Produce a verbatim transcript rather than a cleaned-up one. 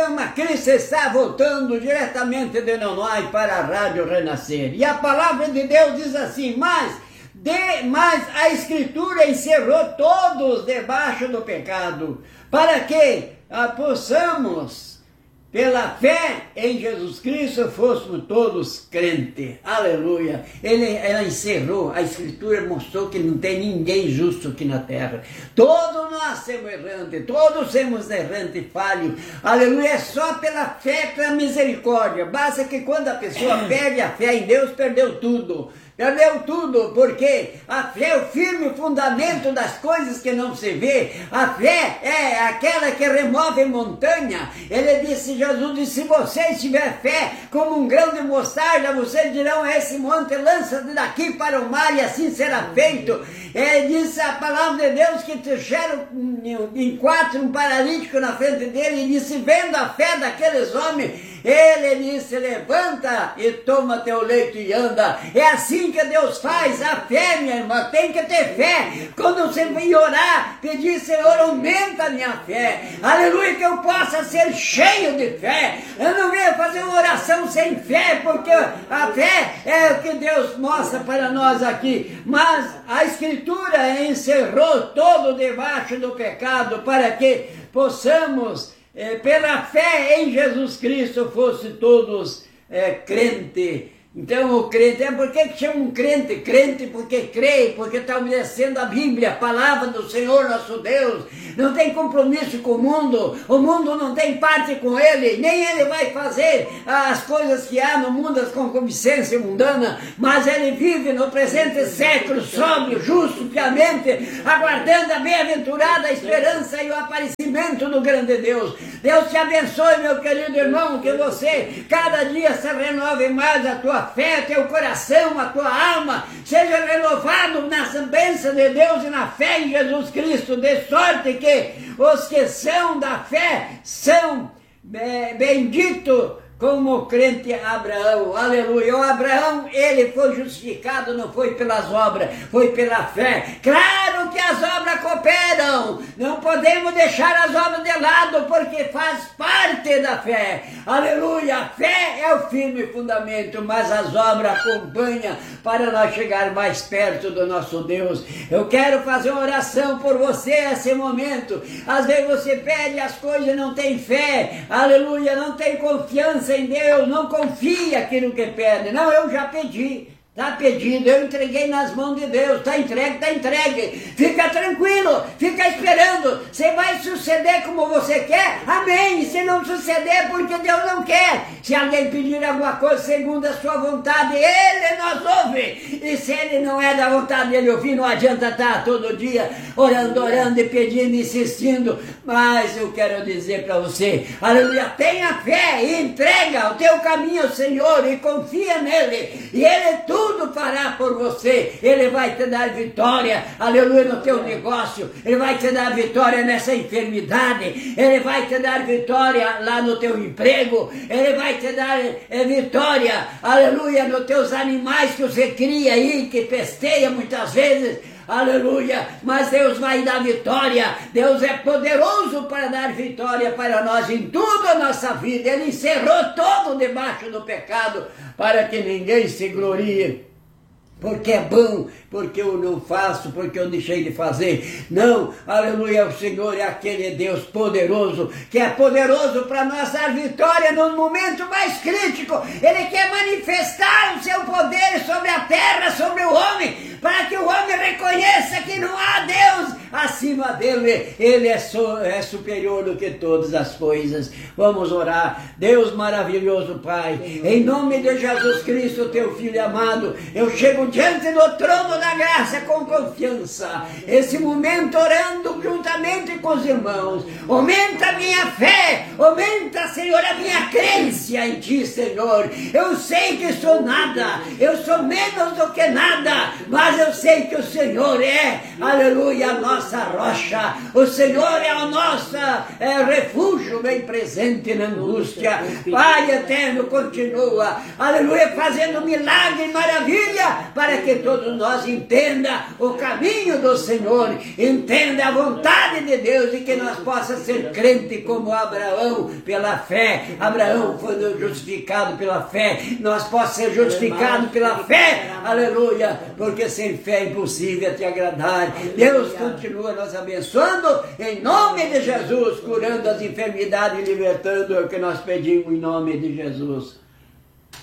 programa Cristo está voltando diretamente de Nonoai para a Rádio Renascer. E a palavra de Deus diz assim, mas, de, mas a Escritura encerrou todos debaixo do pecado, para que ah, possamos, pela fé em Jesus Cristo, fôssemos todos crentes. Aleluia. Ele, ela encerrou, a Escritura mostrou que não tem ninguém justo aqui na terra. Todos nós somos errantes, todos somos errantes e falhos. Aleluia. É só pela fé, pela misericórdia. Basta que quando a pessoa perde a fé em Deus, perdeu tudo. Perdeu tudo, porque a fé é o firme fundamento das coisas que não se vê. A fé é aquela que remove montanha. Ele disse, Jesus disse, se vocês tiverem fé como um grão de mostarda, vocês dirão a esse monte, lança-te daqui para o mar e assim será feito. Ele disse a palavra de Deus que trouxeram em quatro um paralítico na frente dele e disse, vendo a fé daqueles homens, ele disse, levanta e toma teu leito e anda. É assim que Deus faz, a fé, minha irmã, tem que ter fé. Quando você vem orar, pedir, Senhor, aumenta a minha fé. Aleluia, que eu possa ser cheio de fé. Eu não venho fazer uma oração sem fé, porque a fé é o que Deus mostra para nós aqui. Mas a Escritura encerrou todo debaixo do pecado, para que possamos, É, pela fé em Jesus Cristo, fosse todos é, crente. Então o crente, é por que chama um crente? Crente porque crê, porque está obedecendo a Bíblia, a palavra do Senhor nosso Deus. Não tem compromisso com o mundo, o mundo não tem parte com ele, nem ele vai fazer as coisas que há no mundo, as concupiscências mundanas, mas ele vive no presente século, sóbrio, justo, piamente, aguardando a bem-aventurada esperança e o aparecimento do grande Deus. Deus te abençoe, meu querido irmão, que você cada dia se renove mais a tua fé, teu coração, a tua alma, seja renovado nas bênçãos de Deus e na fé em Jesus Cristo, de sorte que os que são da fé são é, benditos como o crente Abraão. Aleluia. O Abraão, ele foi justificado, não foi pelas obras, foi pela fé. Claro que as obras cooperam, não podemos deixar as obras de lado, porque faz parte da fé. Aleluia. A fé é o firme fundamento, mas as obras acompanham para nós chegar mais perto do nosso Deus. Eu quero fazer uma oração por você nesse momento. Às vezes você pede as coisas e não tem fé. Aleluia. Não tem confiança em Deus, não confia aquilo que pede. Não, eu já pedi, está pedido, eu entreguei nas mãos de Deus, está entregue, está entregue. Fica tranquilo, fica esperando. Se vai suceder como você quer, amém. Se não suceder, porque Deus não quer. Se alguém pedir alguma coisa segundo a sua vontade, Ele nos ouve. E se Ele não é da vontade dele ouvir, não adianta estar todo dia orando, orando e pedindo, insistindo. Mas eu quero dizer para você, aleluia, tenha fé e entrega o teu caminho ao Senhor e confia nele. E Ele tudo fará por você. Ele vai te dar vitória, aleluia, no teu negócio. Ele vai te dar vitória nessa enfermidade. Ele vai te dar vitória lá no teu emprego. Ele vai te dar é, vitória, aleluia, nos teus animais que você cria aí, que pesteia muitas vezes. Aleluia, mas Deus vai dar vitória. Deus é poderoso para dar vitória para nós em toda a nossa vida. Ele encerrou todo debaixo do pecado para que ninguém se glorie. Porque é bom, porque eu não faço, porque eu deixei de fazer. Não, aleluia, o Senhor é aquele Deus poderoso, que é poderoso para nós dar vitória no momento mais crítico. Ele quer manifestar o seu poder sobre a terra, sobre o homem, para que o homem reconheça que não há Deus acima dele. Ele é, so, é superior do que todas as coisas. Vamos orar. Deus maravilhoso, Pai, em nome de Jesus Cristo, teu Filho amado, eu chego diante do trono da graça com confiança, esse momento orando juntamente com os irmãos. Aumenta a minha fé, aumenta, Senhor, a minha crença em Ti, Senhor. Eu sei que sou nada, eu sou menos do que nada, mas mas eu sei que o Senhor é, aleluia, a nossa rocha, o Senhor é o nosso é, refúgio bem presente na angústia. Pai eterno, continua, aleluia, fazendo milagre e maravilha, para que todos nós entenda o caminho do Senhor, entenda a vontade de Deus e que nós possamos ser crente como Abraão, pela fé. Abraão foi justificado pela fé, nós possamos ser justificados pela fé, aleluia, porque sem fé é impossível te agradar. Deus continua nos abençoando, em nome de Jesus, curando as enfermidades e libertando, é o que nós pedimos em nome de Jesus.